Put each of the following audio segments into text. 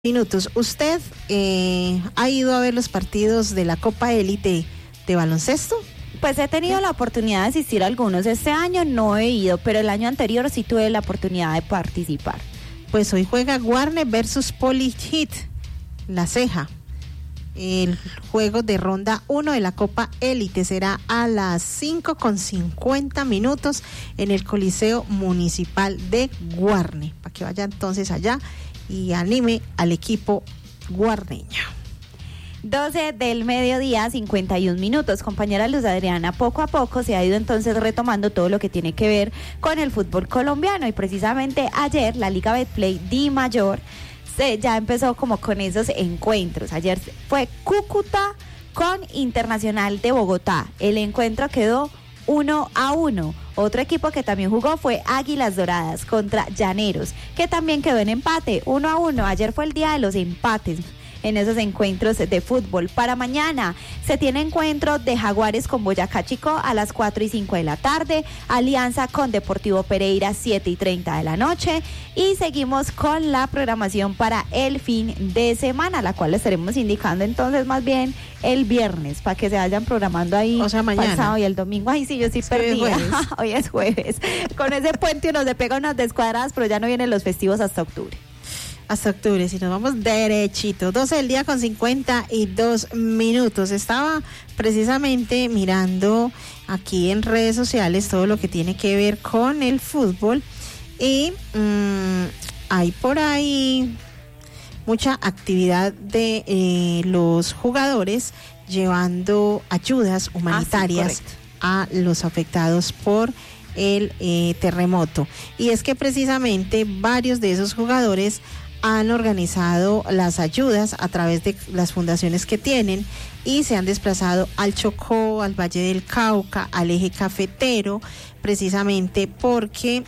Minutos. ¿Usted ha ido a ver los partidos de la Copa Élite de baloncesto? Pues he tenido la oportunidad de asistir a algunos. Este año no he ido, pero el año anterior sí tuve la oportunidad de participar. Pues hoy juega Warner versus Poly Heat, La Ceja. El juego de ronda 1 de la Copa Élite será a las 5:50 en el Coliseo Municipal de Guarne, para que vaya entonces allá y anime al equipo guarneño. 12 del mediodía, 51 minutos. Compañera Luz Adriana, poco a poco se ha ido entonces retomando todo lo que tiene que ver con el fútbol colombiano, y precisamente ayer la Liga Betplay Di Mayor ya empezó como con esos encuentros. Ayer fue Cúcuta con Internacional de Bogotá. El encuentro quedó 1-1. Otro equipo que también jugó fue Águilas Doradas contra Llaneros, que también quedó en empate, 1-1. Ayer fue el día de los empates en esos encuentros de fútbol. Para mañana se tiene encuentro de Jaguares con Boyacá Chico a las 4:05 de la tarde, Alianza con Deportivo Pereira 7:30 de la noche, y seguimos con la programación para el fin de semana, la cual les estaremos indicando entonces más bien el viernes, para que se vayan programando ahí. O sea, mañana. Pasado y el domingo. Ay, sí, yo sí perdida. Hoy es jueves. Con ese puente uno se pega unas descuadradas, pero ya no vienen los festivos hasta octubre. Hasta octubre, si nos vamos derechito. 12 del día con 52 minutos. Estaba precisamente mirando aquí en redes sociales todo lo que tiene que ver con el fútbol, y hay por ahí mucha actividad de los jugadores llevando ayudas humanitarias a los afectados por el terremoto. Y es que precisamente varios de esos jugadores han organizado las ayudas a través de las fundaciones que tienen, y se han desplazado al Chocó, al Valle del Cauca, al Eje Cafetero, precisamente porque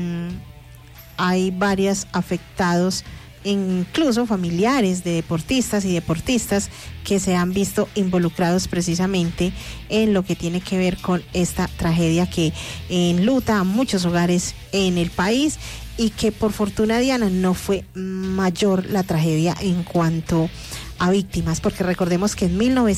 hay varios afectados, incluso familiares de deportistas y deportistas que se han visto involucrados precisamente en lo que tiene que ver con esta tragedia que enluta a muchos hogares en el país, y que por fortuna, Diana, no fue mayor la tragedia en cuanto a víctimas, porque recordemos que en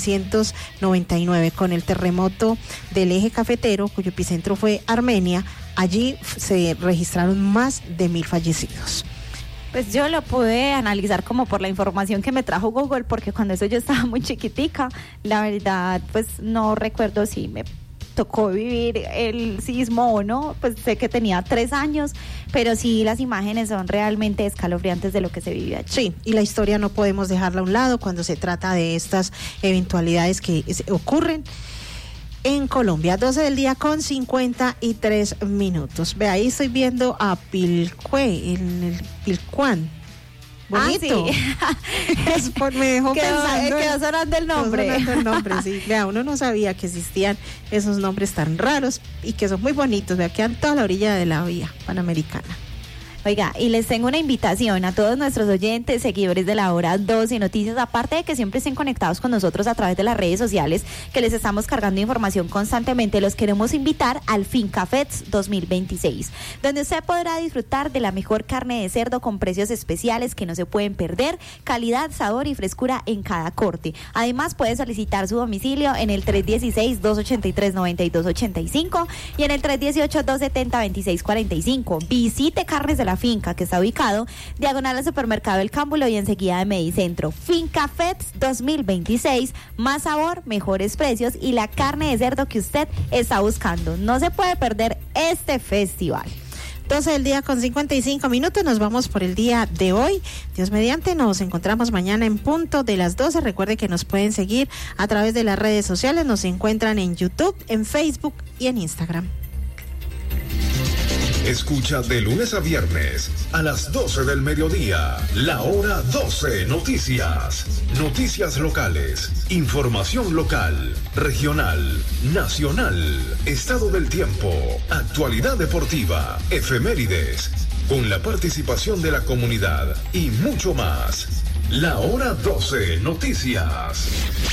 1999, con el terremoto del Eje Cafetero, cuyo epicentro fue Armenia, allí se registraron más de 1,000 fallecidos. Pues yo lo pude analizar como por la información que me trajo Google, porque cuando eso yo estaba muy chiquitica, la verdad pues no recuerdo si me tocó vivir el sismo o no. Pues sé que tenía 3 años, pero sí las imágenes son realmente escalofriantes de lo que se vivió allí. Sí, y la historia no podemos dejarla a un lado cuando se trata de estas eventualidades que ocurren en Colombia. 12 del día con 53 minutos. Ve, ahí estoy viendo a Pilcue, en el Pilcuán. Bonito. Ah, sí. Me dejó pensando. Quedó sonando el nombre. Quedó sonando el nombre, sí. Vea, uno no sabía que existían esos nombres tan raros y que son muy bonitos. Vea, quedan toda la orilla de la vía Panamericana. Oiga, y les tengo una invitación a todos nuestros oyentes, seguidores de la Hora 12 Noticias, aparte de que siempre estén conectados con nosotros a través de las redes sociales, que les estamos cargando información constantemente. Los queremos invitar al Finca Fest 2026, donde usted podrá disfrutar de la mejor carne de cerdo con precios especiales que no se pueden perder, calidad, sabor y frescura en cada corte. Además, puede solicitar su domicilio en el 316-283-9285 y en el 318-270-2645. Visite Carnes de la Finca, que está ubicado diagonal al supermercado El Cámbulo y enseguida de Medicentro. Finca Fest 2026, más sabor, mejores precios y la carne de cerdo que usted está buscando. No se puede perder este festival. 12 del día con 55 minutos, nos vamos por el día de hoy. Dios mediante, nos encontramos mañana en punto de las 12. Recuerde que nos pueden seguir a través de las redes sociales, nos encuentran en YouTube, en Facebook y en Instagram. Escucha de lunes a viernes a las 12 del mediodía, la Hora 12 Noticias. Noticias locales, información local, regional, nacional, estado del tiempo, actualidad deportiva, efemérides, con la participación de la comunidad y mucho más. La Hora 12 Noticias.